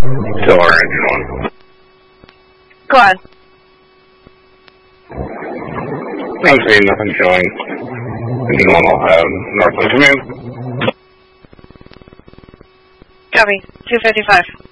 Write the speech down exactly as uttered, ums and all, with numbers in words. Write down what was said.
Still our engine one. Go on. I'm seeing nothing showing. Engine one will have northwest command. Copy. two fifty-five.